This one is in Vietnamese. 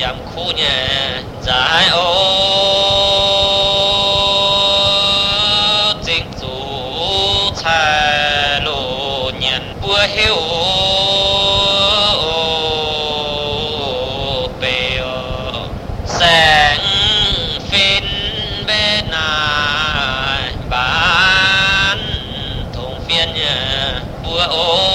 yam khu nhẹ giải ô chính chủ sai lộ nhận bùa hiếu bèo sáng phiên bên này bán thùng phiên bùa ô